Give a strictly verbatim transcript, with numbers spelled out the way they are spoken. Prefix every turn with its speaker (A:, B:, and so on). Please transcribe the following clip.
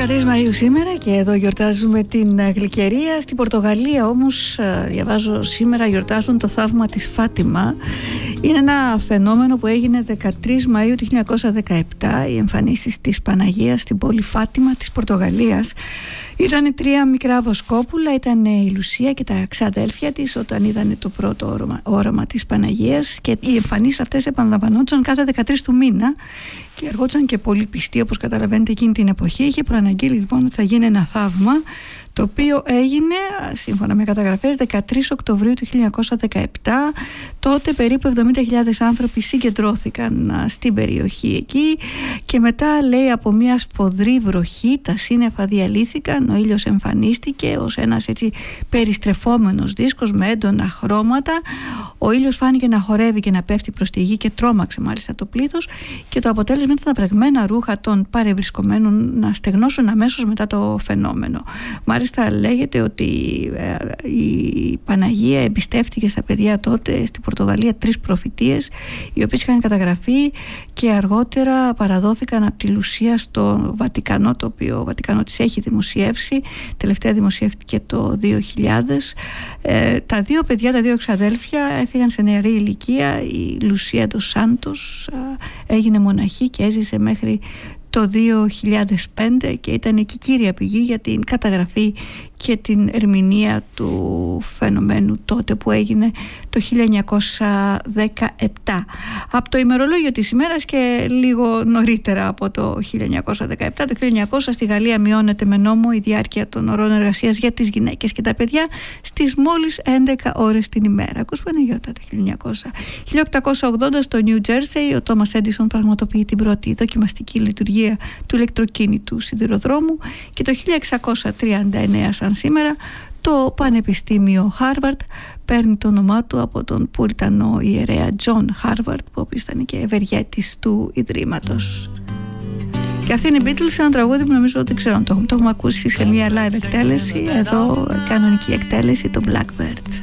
A: δεκατρείς Μαΐου σήμερα και εδώ γιορτάζουμε την γλυκερία. Στην Πορτογαλία όμως, διαβάζω σήμερα, γιορτάζουν το θαύμα της Φάτιμα. Είναι ένα φαινόμενο που έγινε δεκατρείς Μαΐου του χίλια εννιακόσια δεκαεπτά, οι εμφανίσεις της Παναγίας στην πόλη Φάτιμα της Πορτογαλίας. Ήταν τρία μικρά βοσκόπουλα, ήταν η Λουσία και τα ξαδέλφια της όταν είδαν το πρώτο όραμα, όραμα της Παναγίας, και οι εμφανίσεις αυτές επαναλαμβανόντουσαν κάθε δεκατρείς του μήνα και αργόντουσαν και πολύ πιστοί, όπως καταλαβαίνετε, εκείνη την εποχή. Είχε προαναγγείλει λοιπόν ότι θα γίνει ένα θαύμα, το οποίο έγινε σύμφωνα με καταγραφές δεκατρείς Οκτωβρίου του χίλια εννιακόσια δεκαεπτά. Τότε περίπου εβδομήντα χιλιάδες άνθρωποι συγκεντρώθηκαν στην περιοχή εκεί και μετά, λέει, από μια σφοδρή βροχή τα σύννεφα διαλύθηκαν, ο ήλιος εμφανίστηκε ως ένας έτσι περιστρεφόμενος δίσκος με έντονα χρώματα, ο ήλιος φάνηκε να χορεύει και να πέφτει προς τη γη και τρόμαξε μάλιστα το πλήθος, και το αποτέλεσμα ήταν τα πραγμένα ρούχα των παρευρισκομένων να στεγνώσουν αμέσως μετά το φαινόμενο. Μάλιστα λέγεται ότι η Παναγία εμπιστεύτηκε στα παιδιά τότε στην Πορτογαλία τρεις προφητείες, οι οποίες είχαν καταγραφεί και αργότερα παραδόθηκαν από τη Λουσία στο Βατικανό, το οποίο ο Βατικανό της έχει δημοσιεύσει. Τελευταία δημοσιεύτηκε το δύο χιλιάδες. Ε, τα δύο παιδιά, τα δύο εξαδέλφια, έφυγαν σε νεαρή ηλικία. Η Λουσία ντος Σάντος έγινε μοναχή και έζησε μέχρι το δύο χιλιάδες πέντε και ήταν εκεί κύρια πηγή για την καταγραφή και την ερμηνεία του φαινομένου τότε που έγινε το χίλια εννιακόσια δεκαεπτά. Από το ημερολόγιο της ημέρας και λίγο νωρίτερα από το χίλια εννιακόσια δεκαεπτά, το χίλια εννιακόσια στη Γαλλία μειώνεται με νόμο η διάρκεια των ωρών εργασίας για τις γυναίκες και τα παιδιά στις μόλις έντεκα ώρες την ημέρα. Ακούς Παναγιώτα, το χίλια εννιακόσια. χίλια οκτακόσια ογδόντα στο Νιου Τζέρσεϊ ο Τόμας Έντισον πραγματοποιεί την πρώτη δοκιμαστική λειτουργία του ηλεκτροκίνητου σιδηροδρόμου, και το χίλια εξακόσια τριάντα εννέα σαν σήμερα το Πανεπιστήμιο Χάρβαρντ παίρνει το όνομά του από τον Πουριτανό ιερέα Τζον Χάρβαρντ, που ήταν και ευεργέτης του Ιδρύματος. Και αυτή είναι η Beatles, ένα τραγούδι που νομίζω ότι ξέρω αν το έχουμε, το έχουμε ακούσει σε μια live εκτέλεση, εδώ κανονική εκτέλεση, το Blackbird.